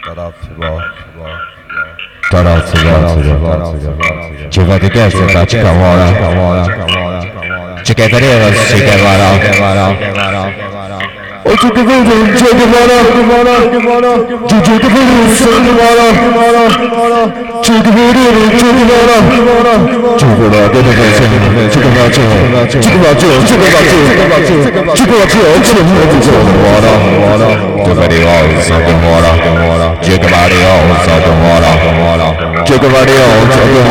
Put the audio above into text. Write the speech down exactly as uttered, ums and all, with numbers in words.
Ci va di testa, facci cavolo. Ci che vedere, si che vada. O tu che vedi, ci che vada. Ci che vedi, ci che vada. Ci che vedi, ci che vada. Ci che vada, che ne pensi? Ci che vada, ci che vada, ci che vada, ci che vada, ci che vada, ci che vada. Ci vedi, oh, so che muora, ci che vada, oh, so che muora. Ci che vada, oh, so che muora.